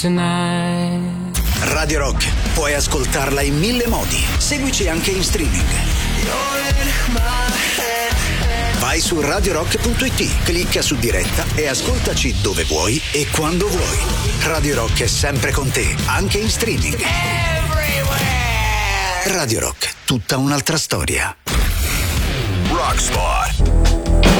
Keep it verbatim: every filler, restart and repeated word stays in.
tonight. Radio Rock, puoi ascoltarla in mille modi. Seguici anche in streaming. Vai su radio rock punto it, clicca su diretta e ascoltaci dove vuoi e quando vuoi. Radio Rock è sempre con te, anche in streaming. Radio Rock, tutta un'altra storia. Rock Spot.